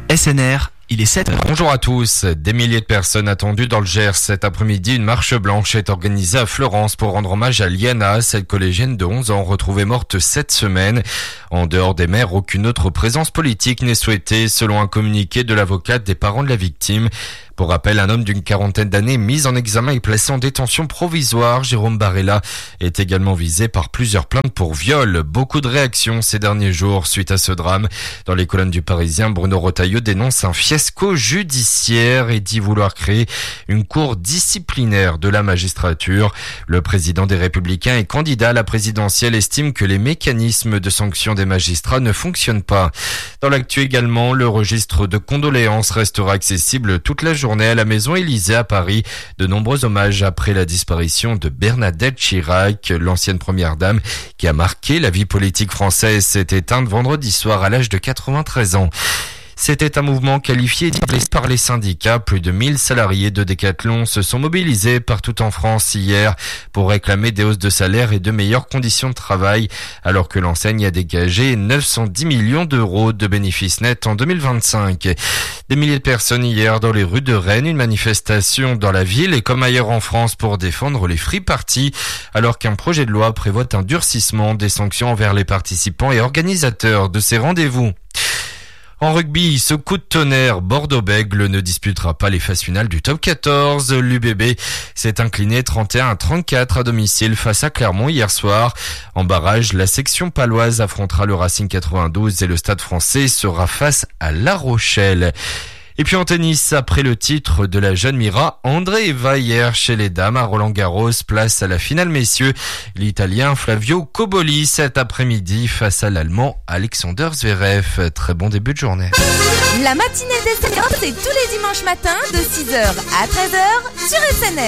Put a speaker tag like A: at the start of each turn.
A: SNR, il est 7h.
B: Bonjour à tous. Des milliers de personnes attendues dans le Gers. Cet après-midi, une marche blanche est organisée à Fleurance pour rendre hommage à Liana, cette collégienne de 11 ans retrouvée morte cette semaine. En dehors des maires, aucune autre présence politique n'est souhaitée, selon un communiqué de l'avocate des parents de la victime. Pour rappel, un homme d'une quarantaine d'années mis en examen et placé en détention provisoire, Jérôme Barella, est également visé par plusieurs plaintes pour viol. Beaucoup de réactions ces derniers jours suite à ce drame. Dans les colonnes du Parisien, Bruno Retailleau dénonce un fiasco judiciaire et dit vouloir créer une cour disciplinaire de la magistrature. Le président des Républicains et candidat à la présidentielle estime que les mécanismes de sanction des magistrats ne fonctionnent pas. Dans l'actu également, le registre de condoléances restera accessible toute la journée à la Maison Élysée à Paris. De nombreux hommages après la disparition de Bernadette Chirac, l'ancienne première dame qui a marqué la vie politique française, s'est éteinte vendredi soir à l'âge de 93 ans. C'était un mouvement qualifié par les syndicats. Plus de 1000 salariés de Decathlon se sont mobilisés partout en France hier pour réclamer des hausses de salaire et de meilleures conditions de travail, alors que l'enseigne a dégagé 910 millions d'euros de bénéfices nets en 2025. Des milliers de personnes hier dans les rues de Rennes, une manifestation dans la ville et comme ailleurs en France pour défendre les free parties, alors qu'un projet de loi prévoit un durcissement des sanctions envers les participants et organisateurs de ces rendez-vous. En rugby, ce coup de tonnerre, Bordeaux-Bègles ne disputera pas les phases finales du top 14. L'UBB s'est incliné 31-34 à domicile face à Clermont hier soir. En barrage, la section paloise affrontera le Racing 92 et le Stade français sera face à La Rochelle. Et puis en tennis, après le titre de la jeune Mira, Andreeva hier chez les dames à Roland-Garros, place à la finale messieurs. L'Italien Flavio Cobolli cet après-midi face à l'Allemand Alexander Zverev. Très bon début de journée.
C: La matinée des seniors, c'est tous les dimanches matins de 6h à 13h sur SNR.